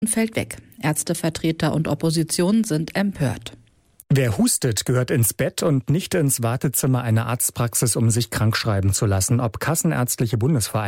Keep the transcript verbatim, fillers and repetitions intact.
fällt weg. Ärztevertreter und Opposition sind empört. Wer hustet, gehört ins Bett und nicht ins Wartezimmer einer Arztpraxis, um sich krankschreiben zu lassen. Ob Kassenärztliche Bundesvereinigung